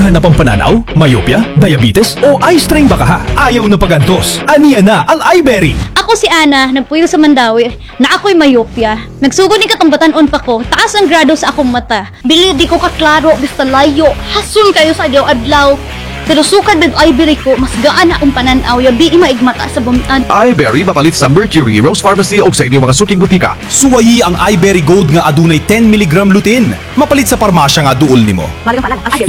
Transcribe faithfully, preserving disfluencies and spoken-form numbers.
Naghahanap ang pananaw, myopia, diabetes o eye strain baka ha? Ayaw na pagantos. Aniya na ang iBerry. Ako si Ana, nagpuyo sa Mandawi, na ako'y myopia. Nagsugod ni katambatan-on pa ko, taas ang grado sa akong mata. Dili di ko kaklaro, basta layo, hasun kayo sa adlaw-adlaw. Pero sukad ng iBerry ko, mas gaan na akong pananaw, yabi maigmata sa bumitan. iBerry mapalit sa Mercury, Rose Pharmacy o sa inyong mga suking butika. Suwayi ang iBerry Gold nga adunay ten milligram lutein. Mapalit sa parmasya nga duol nimo.